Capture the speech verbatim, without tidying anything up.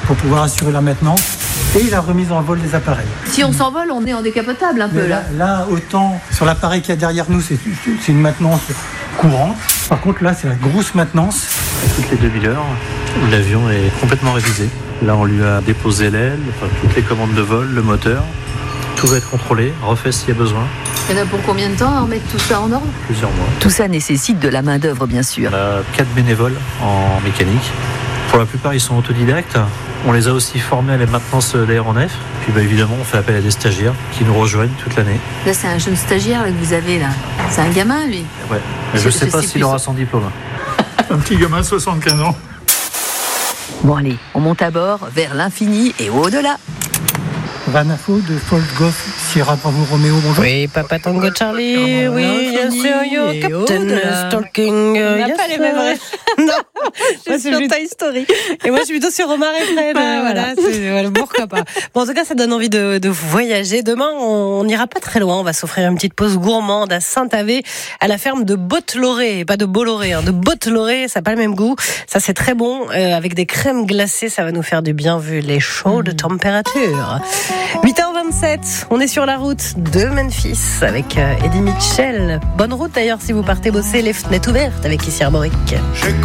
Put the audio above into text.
pour pouvoir assurer la maintenance et la remise en vol des appareils. Si on s'envole, on est en décapotable un peu Mais là. là. Là, autant sur l'appareil qu'il y a derrière nous, c'est, c'est une maintenance courante. Par contre, là, c'est la grosse maintenance. Toutes les demi-heures, l'avion est complètement révisé. Là, on lui a déposé l'aile, enfin, toutes les commandes de vol, le moteur. Tout va être contrôlé, refait s'il y a besoin. Il y en a pour combien de temps à remettre tout ça en ordre ? Plusieurs mois. Tout ça nécessite de la main-d'œuvre, bien sûr. On a quatre bénévoles en mécanique. Pour la plupart, ils sont autodidactes. On les a aussi formés à la maintenance d'aéronefs. Puis bah, évidemment, on fait appel à des stagiaires qui nous rejoignent toute l'année. Là, c'est un jeune stagiaire là, que vous avez là. C'est un gamin, lui. Ouais. Mais je ne sais pas s'il aura son diplôme. Un petit gamin de soixante-quinze ans. Bon allez, on monte à bord vers l'infini et au-delà. Vanafo de Fold Golf Sierra Bravo Romeo, bonjour. Oui, Papa Tango Charlie, oui, bien sûr, yo, Captain Stalking. On n'a pas les mêmes rêves. Non, je suis sur Toy Story. Et moi, je suis plutôt sur Omar et Fred. Ah, voilà, c'est, voilà, pourquoi pas. Bon, en tout cas, ça donne envie de, de voyager. Demain, on n'ira pas très loin. On va s'offrir une petite pause gourmande à Saint-Avé, à la ferme de Botte-Lorée. Pas de Bolloré, hein, de Botte-Lorée. Ça n'a pas le même goût. Ça, c'est très bon. Euh, avec des crèmes glacées, ça va nous faire du bien vu les chaudes mmh. températures. huit heures vingt-sept, on est sur la route de Memphis avec Eddie Mitchell. Bonne route d'ailleurs si vous partez bosser, les fenêtres ouvertes avec Issy Arboric.